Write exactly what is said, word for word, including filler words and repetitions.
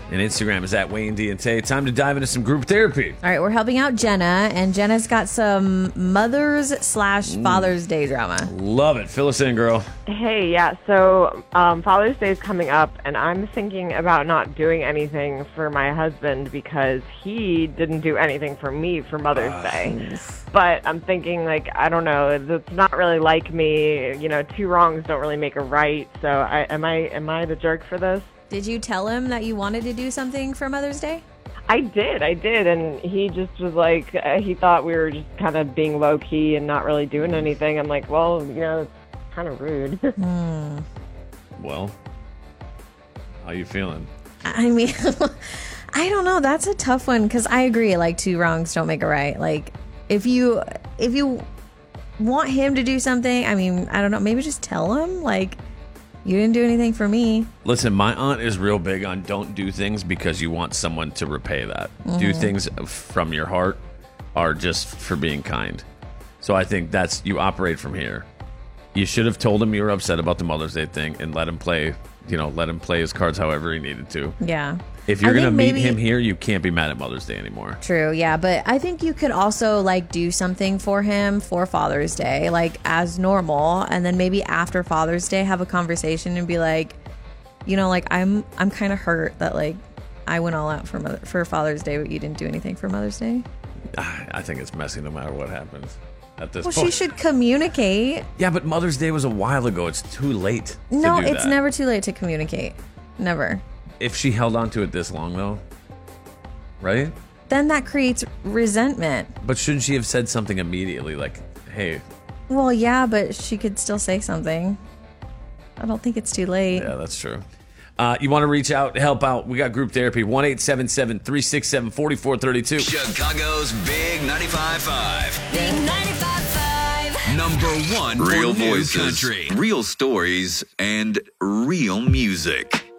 And Instagram is at Wayne D and Tay. Time to dive into some group therapy. All right, we're helping out Jenna, and Jenna's got some Mother's slash Father's Day drama. Love it. Fill us in, girl. Hey, yeah, so um, Father's Day is coming up, and I'm thinking about not doing anything for my husband because he didn't do anything for me for Mother's uh, Day. But I'm thinking, like, I don't know, it's not really like me. You know, two wrongs don't really make a right. So I, am I am I the jerk for this? Did you tell him that you wanted to do something for Mother's Day? I did, I did, and he just was like, uh, he thought we were just kind of being low-key and not really doing anything. I'm like, well, you know, it's kind of rude. mm. Well, how you feeling? I mean, I don't know. That's a tough one because I agree, like, two wrongs don't make a right. Like, if you, if you want him to do something, I mean, I don't know, maybe just tell him, like, you didn't do anything for me. Listen, my aunt is real big on don't do things because you want someone to repay that. Mm-hmm. Do things from your heart or just for being kind. So I think that's, you operate from here. You should have told him you were upset about the Mother's Day thing and let him play, you know, let him play his cards however he needed to. Yeah. If you're going to meet him here, you can't be mad at Mother's Day anymore. True, yeah. But I think you could also, like, do something for him for Father's Day, like, as normal. And then maybe after Father's Day, have a conversation and be like, you know, like, I'm I'm kind of hurt that, like, I went all out for, Mother- for Father's Day, but you didn't do anything for Mother's Day. I think it's messy no matter what happens at this well, point. She should communicate. Yeah, but Mother's Day was a while ago. It's too late No, to do it's that. never too late to communicate. Never. If she held on to it this long, though, right? Then that creates resentment. But shouldn't she have said something immediately, like, hey? Well, yeah, but she could still say something. I don't think it's too late. Yeah, that's true. Uh, you want to reach out, help out, we got group therapy, one eight seven seven, three six seven, four four three two. Chicago's Big ninety-five point five. Big ninety-five point five. Number one Real for new voices, country. real stories, and real music.